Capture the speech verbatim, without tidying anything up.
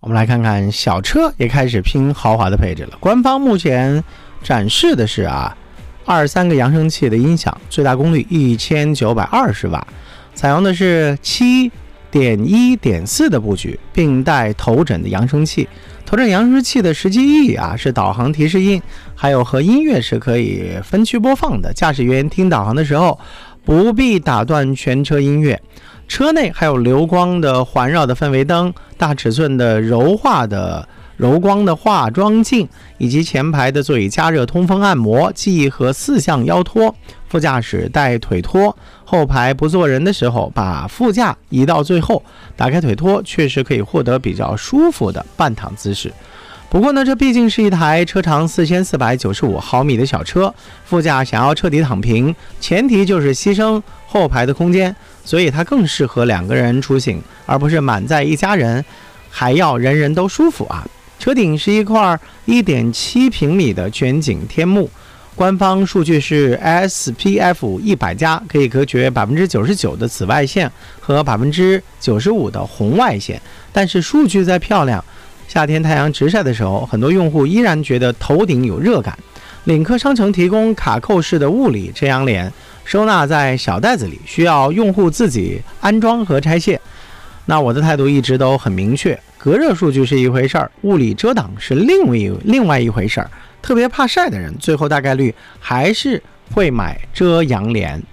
我们来看看小车也开始拼豪华的配置了。官方目前展示的是啊，二十三个扬声器的音响，最大功率一千九百二十瓦，采用的是 七点一点四 的布局，并带头枕的扬声器。头枕扬声器的实际意义啊，是导航提示音，还有和音乐是可以分区播放的。驾驶员听导航的时候，不必打断全车音乐。车内还有流光的环绕的氛围灯、大尺寸的柔化的柔光的化妆镜，以及前排的座椅加热、通风、按摩、记忆和四项腰托。副驾驶带腿托，后排不坐人的时候，把副驾移到最后，打开腿托，确实可以获得比较舒服的半躺姿势。不过呢，这毕竟是一台车长四千四百九十五毫米的小车，副驾想要彻底躺平，前提就是牺牲后排的空间，所以它更适合两个人出行，而不是满载一家人，还要人人都舒服啊。车顶是一块 一点七平米的全景天幕，官方数据是 S P F 一百加，可以隔绝 百分之九十九 的紫外线和 百分之九十五 的红外线。但是数据再漂亮，夏天太阳直晒的时候，很多用户依然觉得头顶有热感。领克商城提供卡扣式的物理遮阳帘，收纳在小袋子里，需要用户自己安装和拆卸。那我的态度一直都很明确，隔热数据是一回事儿，物理遮挡是另外另外一回事儿。特别怕晒的人，最后大概率还是会买遮阳帘。